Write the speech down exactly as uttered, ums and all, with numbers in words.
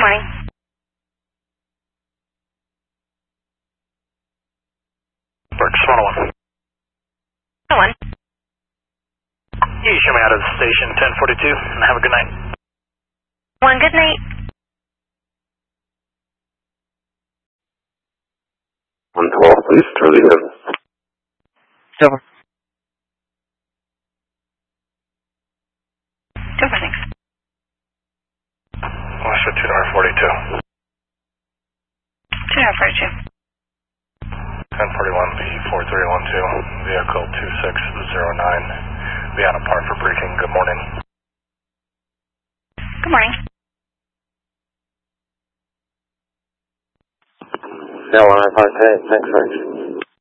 morning. Berks one oh one. one oh one. You show me out of the station ten forty-two and have a good night. One good night. one twelve, please, Charlie seven. Silver. Silver, thanks. Westwood two nine forty-two. two nine forty-two. ten forty-one P four three one two, vehicle two six zero nine. Be on a par for braking. Good morning. Good morning. Yeah, one nine five eight, thanks, thanks.